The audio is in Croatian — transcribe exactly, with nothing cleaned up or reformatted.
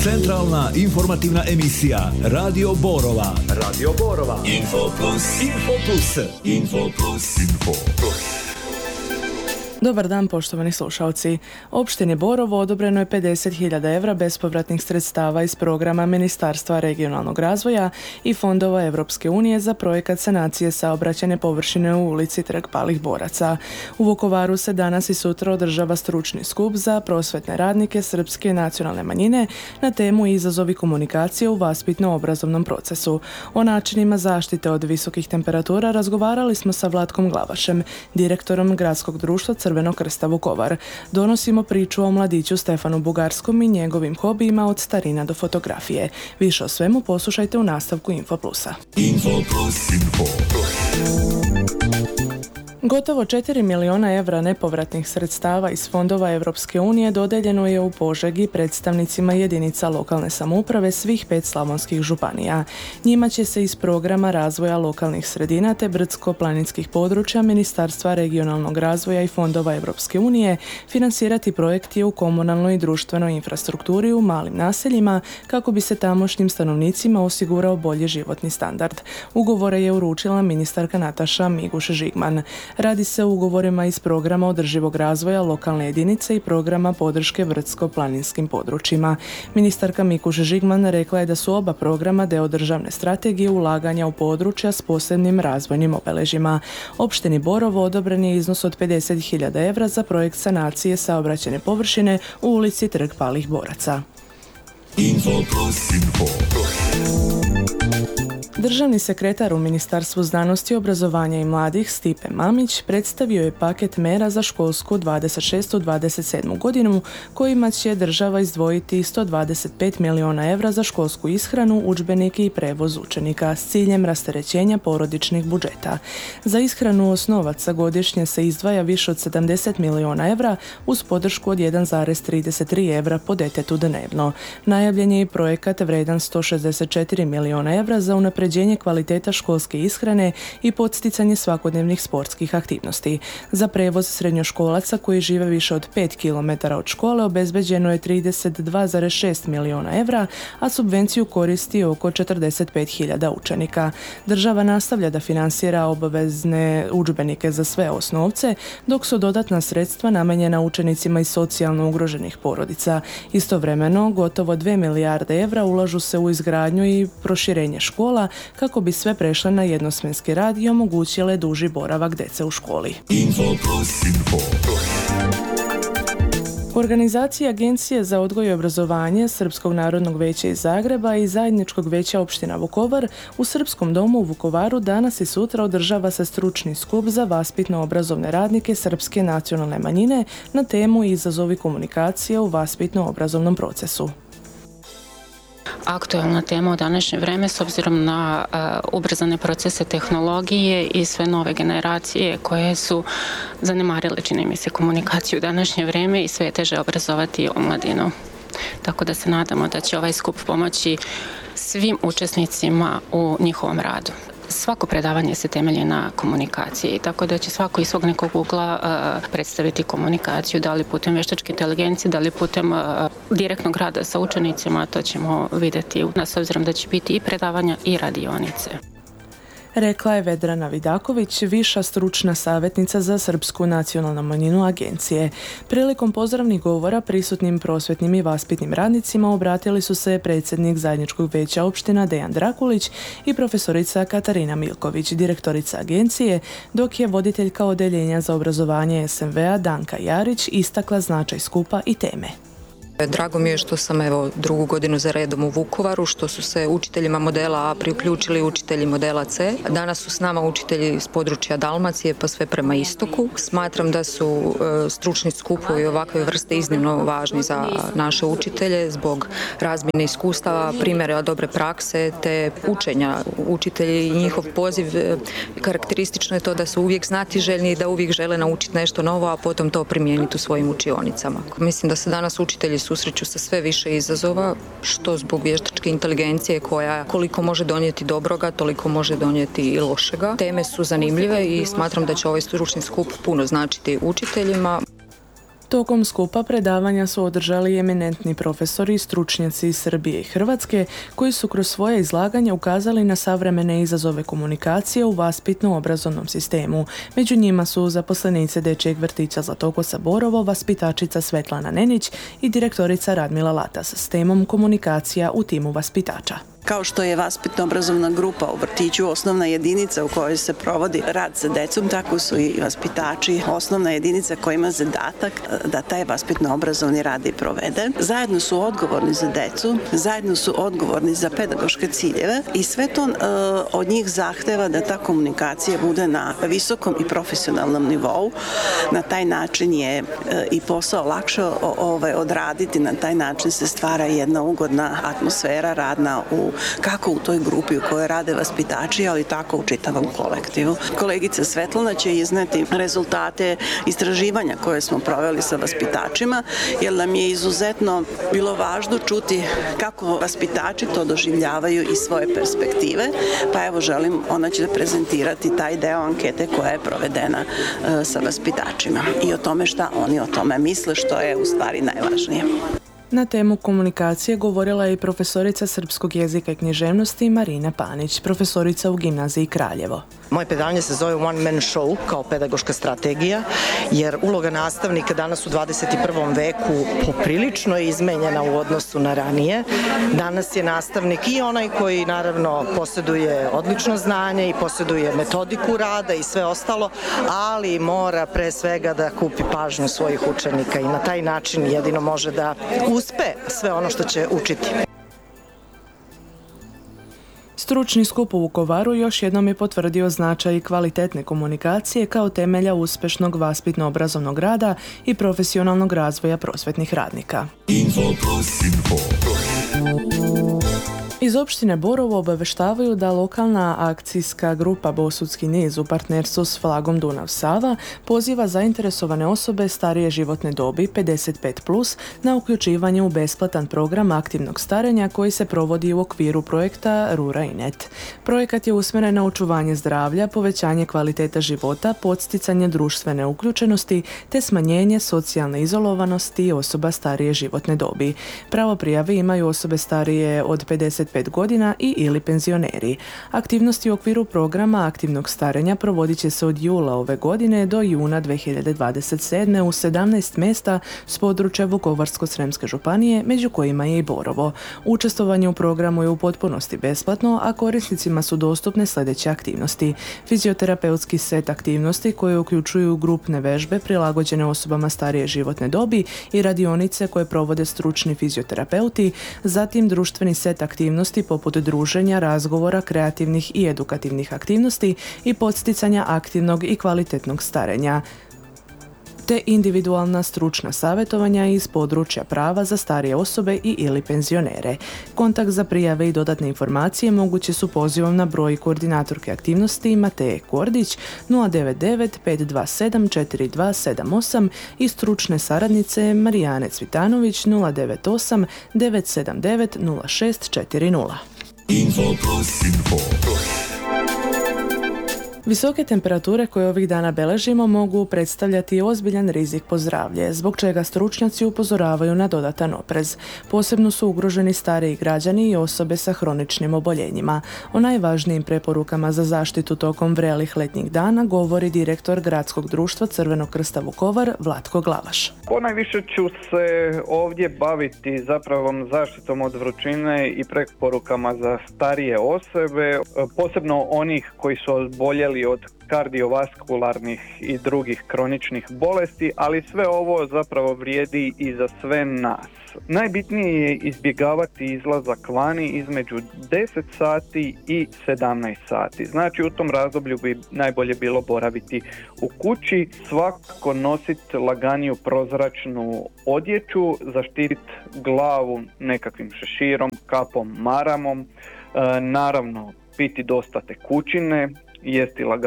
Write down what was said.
Centralna informativna emisija Radio Borova. Radio Borova. Info Plus. Info Plus. Info Plus. Info Plus. Dobar dan, poštovani slušalci. Opštini Borovo odobreno je pedeset hiljada evra bespovratnih sredstava iz programa Ministarstva regionalnog razvoja i fondova Europske unije za projekat sanacije saobraćajne površine u ulici Trg palih boraca. U Vukovaru se danas i sutra održava stručni skup za prosvetne radnike srpske nacionalne manjine na temu izazovi komunikacije u vaspitno-obrazovnom procesu. O načinima zaštite od visokih temperatura razgovarali smo sa Vlatkom Glavašem, direktorom Gradskog društva Crvenog krsta Vukovar. Donosimo priču o mladiću Stefanu Bugarskom i njegovim hobijima od starina do fotografije. Više o svemu poslušajte u nastavku Info Plusa. Info Plus. Info Plus. Gotovo četiri miliona evra nepovratnih sredstava iz fondova Europske unije dodeljeno je u Požegi predstavnicima jedinica lokalne samouprave svih pet slavonskih županija. Njima će se iz programa razvoja lokalnih sredina te brdsko-planinskih područja Ministarstva regionalnog razvoja i fondova Europske unije finansirati projekti u komunalnoj i društvenoj infrastrukturi u malim naseljima kako bi se tamošnjim stanovnicima osigurao bolji životni standard. Ugovore je uručila ministarka Nataša Mikuš-Žigman. Radi se o ugovorima iz programa održivog razvoja lokalne jedinice i programa podrške brdsko-planinskim područjima. Ministarka Mikuš-Žigman rekla je da su oba programa deo državne strategije ulaganja u područja s posebnim razvojnim obeležjima. Opštini Borovo odobren je iznos od pedeset hiljada evra za projekt sanacije saobraćajne površine u ulici Trg palih boraca. Info Plus. Info Plus. Državni sekretar u Ministarstvu znanosti, obrazovanja i mladih Stipe Mamić predstavio je paket mera za školsku dvadeset šestu dvadeset sedmu godinu kojima će država izdvojiti sto dvadeset pet miliona evra za školsku ishranu, udžbenike i prevoz učenika s ciljem rasterećenja porodičnih budžeta. Za ishranu osnovaca godišnje se izdvaja više od sedamdeset miliona evra uz podršku od jedan zarez trideset tri evra po detetu dnevno. Najavljen je i projekat vredan sto šezdeset četiri miliona evra za unapređenje kvaliteta školske ishrane i podsticanje svakodnevnih sportskih aktivnosti. Za prevoz srednjoškolaca koji žive više od pet kilometara od škole obezbeđeno je trideset dva zarez šest miliona evra, a subvenciju koristi oko četrdeset pet hiljada učenika. Država nastavlja da finansira obavezne udžbenike za sve osnovce, dok su dodatna sredstva namenjena učenicima iz socijalno ugroženih porodica. Istovremeno, gotovo dve milijarde evra ulažu se u izgradnju i proširenje škola kako bi sve prešle na jednosmjenski rad i omogućile duži boravak dece u školi. Info Plus. Info Plus. Organizacija Agencije za odgoj i obrazovanje Srpskog narodnog veća iz Zagreba i Zajedničkog veća opština Vukovar u Srpskom domu u Vukovaru danas i sutra održava se stručni skup za vaspitno-obrazovne radnike srpske nacionalne manjine na temu izazovi komunikacije u vaspitno-obrazovnom procesu. Aktualna tema u današnje vreme s obzirom na uh, ubrzane procese tehnologije i sve nove generacije koje su zanemarile, čini mi se, komunikaciju u današnje vreme i sve je teže obrazovati omladinu. Tako da se nadamo da će ovaj skup pomoći svim učesnicima u njihovom radu. Svako predavanje se temelji na komunikaciji, tako da će svako iz svog nekog ugla uh, predstaviti komunikaciju, da li putem veštačke inteligencije, da li putem uh, direktnog rada sa učenicima, to ćemo vidjeti s obzirom da će biti i predavanja i radionice. Rekla je Vedrana Vidaković, viša stručna savjetnica za srpsku nacionalnu manjinu agencije. Prilikom pozdravnih govora prisutnim prosvetnim i vaspitnim radnicima obratili su se predsjednik Zajedničkog veća opština Dejan Drakulić i profesorica Katarina Milković, direktorica agencije, dok je voditeljka odeljenja za obrazovanje S M V-a Danka Jarić istakla značaj skupa i teme. Drago mi je što sam evo drugu godinu za redom u Vukovaru, što su se učiteljima modela A priključili učitelji modela C. Danas su s nama učitelji iz područja Dalmacije pa sve prema istoku. Smatram da su e, stručni skupovi ovakve vrste iznimno važni za naše učitelje zbog razmjene iskustava, primjera dobre prakse te učenja. Učitelji i njihov poziv, e, karakteristično je to da su uvijek znatiželjni i da uvijek žele naučiti nešto novo, a potom to primijeniti u svojim učionicama. Mislim da se danas učitelji susreću sa sve više izazova, što zbog vještačke inteligencije koja koliko može donijeti dobroga, toliko može donijeti i lošega. Teme su zanimljive i smatram da će ovaj stručni skup puno značiti učiteljima. Tokom skupa predavanja su održali eminentni profesori i stručnjaci iz Srbije i Hrvatske koji su kroz svoje izlaganje ukazali na savremene izazove komunikacije u vaspitno-obrazovnom sistemu. Među njima su zaposlenice Dečjeg vrtića Zlatokosa Borovo, vaspitačica Svetlana Nenić i direktorica Radmila Latas s temom komunikacija u timu vaspitača. Kao što je vaspitno-obrazovna grupa u vrtiću osnovna jedinica u kojoj se provodi rad sa decom, tako su i vaspitači osnovna jedinica koja ima zadatak da taj vaspitno-obrazovni rad i provede. Zajedno su odgovorni za decu, zajedno su odgovorni za pedagoške ciljeve i sve to e, od njih zahteva da ta komunikacija bude na visokom i profesionalnom nivou. Na taj način je e, i posao lakše o, ove, odraditi, na taj način se stvara jedna ugodna atmosfera radna u kako u toj grupi u kojoj rade vaspitači, ali tako u čitavom kolektivu. Kolegica Svetlana će izneti rezultate istraživanja koje smo proveli sa vaspitačima, jer nam je izuzetno bilo važno čuti kako vaspitači to doživljavaju iz svoje perspektive, pa evo želim, ona će prezentirati taj deo ankete koja je provedena e, sa vaspitačima i o tome šta oni o tome misle, što je u stvari najvažnije. Na temu komunikacije govorila je i profesorica srpskog jezika i književnosti Marina Panić, profesorica u gimnaziji Kraljevo. Moje predavanje se zove One Man Show kao pedagoška strategija, jer uloga nastavnika danas u dvadeset prvom veku poprilično je izmenjena u odnosu na ranije. Danas je nastavnik i onaj koji naravno posjeduje odlično znanje i posjeduje metodiku rada i sve ostalo, ali mora pre svega da kupi pažnju svojih učenika i na taj način jedino može da uspe sve ono što će učiti. Stručni skup u Vukovaru još jednom je potvrdio značaj kvalitetne komunikacije kao temelja uspešnog vaspitno-obrazovnog rada i profesionalnog razvoja prosvetnih radnika. Info plus. Info plus. Iz opštine Borovo obaveštavaju da lokalna akcijska grupa Bosutski niz u partnerstvu s Flagom Dunav-Sava poziva zainteresovane osobe starije životne dobi pedeset pet plus na uključivanje u besplatan program aktivnog starenja koji se provodi u okviru projekta Rura i net. Projekat je usmjeren na očuvanje zdravlja, povećanje kvaliteta života, podsticanje društvene uključenosti te smanjenje socijalne izolovanosti osoba starije životne dobi. Pravo prijave imaju osobe starije od pedeset pet godina i ili penzioneri. Aktivnosti u okviru programa aktivnog starenja provodit će se od jula ove godine do juna dve hiljade dvadeset sedme u sedamnaest mjesta s područja Vukovarsko-srijemske županije, među kojima je i Borovo. Učestvovanje u programu je u potpunosti besplatno, a korisnicima su dostupne sljedeće aktivnosti. Fizioterapeutski set aktivnosti koje uključuju grupne vežbe prilagođene osobama starije životne dobi i radionice koje provode stručni fizioterapeuti, zatim društveni set aktivnosti poput druženja, razgovora, kreativnih i edukativnih aktivnosti i podsticanja aktivnog i kvalitetnog starenja, te individualna stručna savjetovanja iz područja prava za starije osobe i ili penzionere. Kontakt za prijave i dodatne informacije moguće su pozivom na broj koordinatorke aktivnosti Mateje Kordić nula devet devet pet dva sedam četiri dva sedam osam i stručne saradnice Marijane Cvitanović nula devet osam devet sedam devet nula šest četiri nula. Info plus. Info plus. Visoke temperature koje ovih dana beležimo mogu predstavljati ozbiljan rizik po zdravlje, zbog čega stručnjaci upozoravaju na dodatan oprez. Posebno su ugroženi stariji građani i osobe sa hroničnim oboljenjima. O najvažnijim preporukama za zaštitu tokom vrelih letnjih dana govori direktor Gradskog društva Crvenog krsta Vukovar Vlatko Glavaš. Ponajviše ću se ovdje baviti zapravo zaštitom od vrućine i preporukama za starije osobe, posebno onih koji su oboljeli od kardiovaskularnih i drugih kroničnih bolesti, ali sve ovo zapravo vrijedi i za sve nas. Najbitnije je izbjegavati izlazak vani između deset sati i sedamnaest sati. Znači u tom razdoblju bi najbolje bilo boraviti u kući, svakako nositi laganiju prozračnu odjeću, zaštititi glavu nekakvim šeširom, kapom, maramom, e, naravno piti dosta tekućine, jesti lagano